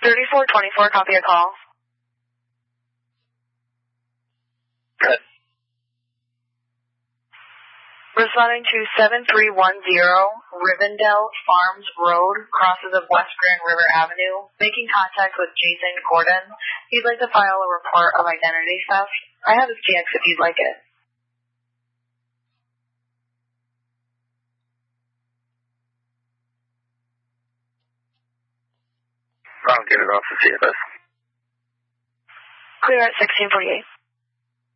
3424, copy a call. Good. Responding to 7310 Rivendell Farms Road, crosses of West Grand River Avenue, making contact with Jason Gordon. He'd like to file a report of identity theft. I have his GX if you'd like it. I'll get it off the CFS. Clear at 1648.